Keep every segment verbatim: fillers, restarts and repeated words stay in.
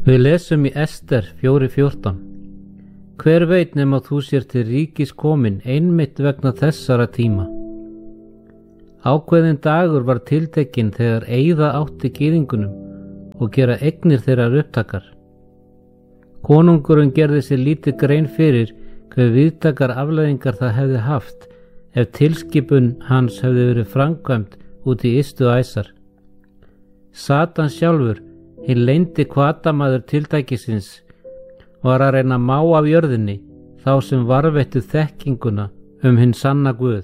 Við lesum í Ester fjóra fjórtán. Hver veit nema þú sér til ríkis komin einmitt vegna þessara tíma. Ákveðin dagur var tiltekinn þegar eyða átti gyðingunum og gera eignir þeirra upptakar. Konungurinn gerði sér lítið grein fyrir hve víðtækar afleiðingar það hefði haft ef tilskipun hans hefði verið framkvæmt út í ystu æsar. Satan sjálfur, hinn leyndi hvatamaður tiltækisins, var að reyna að má af jörðinni þá sem varðveittu þekkinguna um hinn sanna Guð.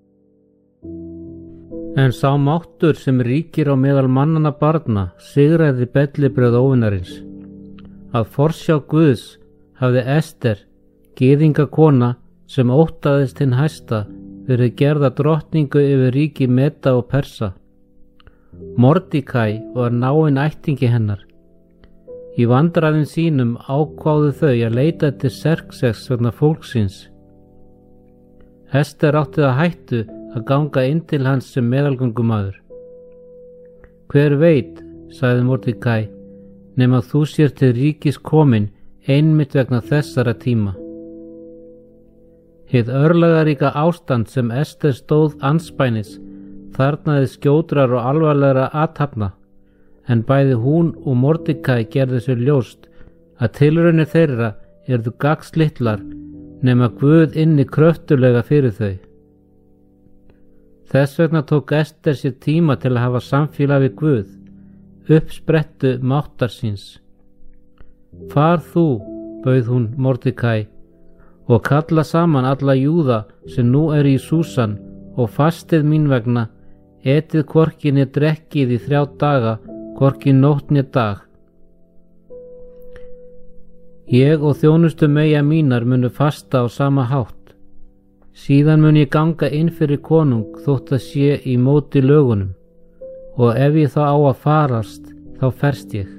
En sá máttur sem ríkir á meðal mannanna barna sigraði bellibrögð óvinarins. Að forsjá Guðs hafði Ester, gyðingakona sem óttaðist hinn hæsta, verið gerða drottningu yfir ríki Meda og Persa. Mordekæ var náinn ættingi hennar. Í vandræðum sínum ákváðu þau að leita til Xerxes vegna fólksins. Ester átti það hættu að ganga inn til hans sem meðalgöngumaður. Hver veit, sagði Mordekæ, nema þú sér til ríkis komin einmitt vegna þessara tíma. Hið örlagaríka ástand sem Ester stóð andspænis þarnaði skjótrar og alvarlegra athafna, en bæði hún og Mordekæ gerðu sér ljóst að tilraunir þeirra yrðu gagnslitlar nema Guð inni kröftulega fyrir þau. Þess vegna tók Ester sér tíma til að hafa samfélag við Guð, uppsprettu máttar síns. Far þú, bauð hún Mordekæ, og kalla saman alla Júða sem nú er í Súsan og fastið mín vegna, etið hvorki né drekkið í þrjá daga, hvorki nótt né dag. Ég og þjónustu meyja mínar munu fasta á sama hátt. Síðan mun ég ganga inn fyrir konung þótt að sé í móti lögunum, og ef ég þá á að farast, þá ferst ég.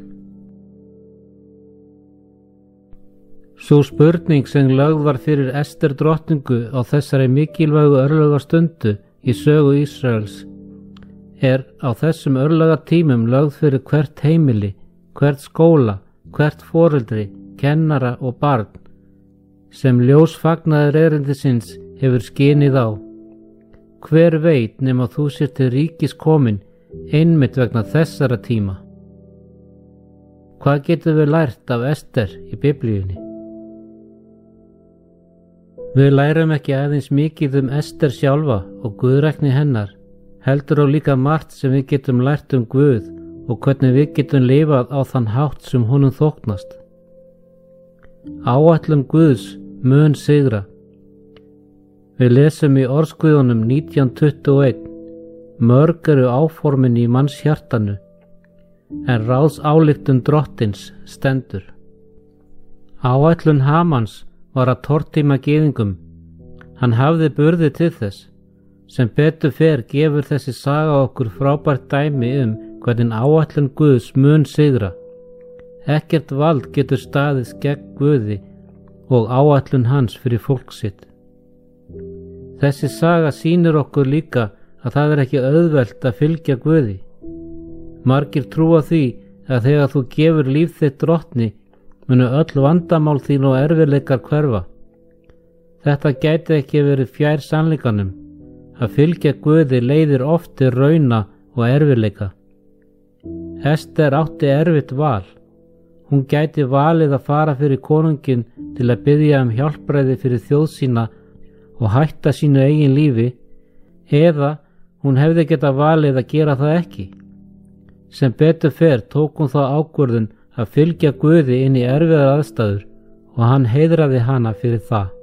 Sú spurning sem lögð var fyrir Ester drottningu á þessari mikilvægu örlagastundu í sögu Ísraels er á þessum örlagatímum lögð fyrir hvert heimili, hvert skóla, hvert foreldri, kennara og barn, sem ljós fagnaður erindisins hefur skinið á. Hver veit nema þú sér til ríkis komin einmitt vegna þessara tíma. Hvað getum við lært af Ester í Biblíunni? Við lærum ekki aðeins mikið um Ester sjálfa og guðrækni hennar, heldur og líka margt sem við getum lært um Guð og hvernig við getum lifað á þann hátt sem honum þóknast. Áætlun Guðs mun sigra. Við lesum í Orðsguðunum nítján tuttugu og einn, mörg eru áformin í manns hjartanu, en ráðsályktun drottins stendur. Áætlun Hamans var að tortíma gyðingum. Hann hafði burði til þess. Sem betur fer gefur þessi saga okkur frábært dæmi um hvernig áætlun Guðs mun sigra. Ekkert vald getur staðist gegn Guði og áætlun hans fyrir fólk sitt. Þessi saga sýnir okkur líka að það er ekki auðvelt að fylgja Guði. Margir trúa því að þegar þú gefur líf þitt drottni munu öll vandamál þín og erfiðleikar hverfa. Þetta gæti ekki verið fjær sannleikanum. Að fylgja Guði leiðir oft til rauna og erfiðleika. Ester átti erfitt val. Hún gæti valið að fara fyrir konunginn til að biðja um hjálpræði fyrir þjóð sína og hætta sínu eigin lífi, eða hún hefði getað valið að gera það ekki. Sem betur fer tók hún þá ákvörðun að fylgja Guði inn í erfiðar aðstæður og hann heiðraði hana fyrir það.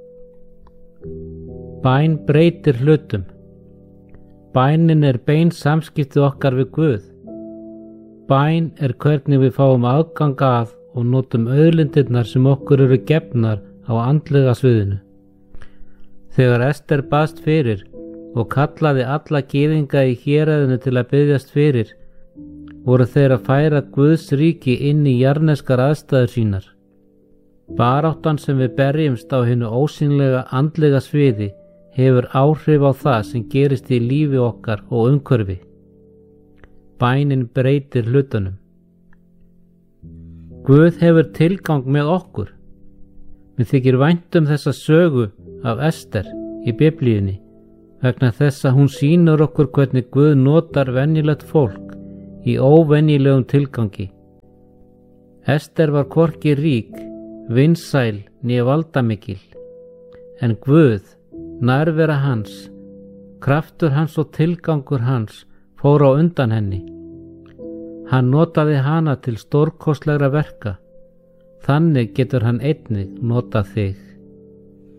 Bæn breytir hlutum. Bænin er bein samskipti okkar við Guð. Bæn er hvernig við fáum aðgang að og notum auðlindirnar sem okkur eru gefnar á andlega sviðinu. Þegar Ester baðst fyrir og kallaði alla gyðinga í héraðinu til að biðjast fyrir, voru þeir að færa Guðs ríki inn í jarðneskar aðstæður sínar. Baráttan sem við berjumst á hinu ósýnilega andlega sviði hefur áhrif á það sem gerist í lífi okkar og umhverfi. Bænin breytir hlutunum. Guð hefur tilgang með okkur. Mér þykir vænt um þessa sögu af Ester í Biblíunni vegna þess að hún sýnir okkur hvernig Guð notar venjulegt fólk í óvenjulegum tilgangi. Ester var hvorki rík, vinsæl né valdamikil, en Guð, nærvera hans, kraftur hans og tilgangur hans fór á undan henni. Hann notaði hana til stórkostlegra verka. Þannig getur hann einnig notað þig.